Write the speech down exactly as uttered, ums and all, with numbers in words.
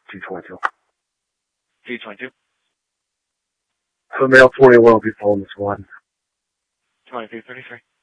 T twenty-two. T twenty-two. So male twenty-one will be pulling the squad. twenty-two thirty-three.